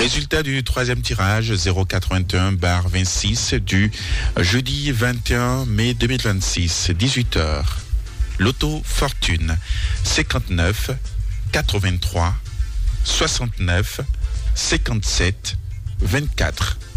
Résultat du troisième tirage 081/26 du jeudi 21 mai 2026, 18h. Loto Fortune 59 83 69 57 24.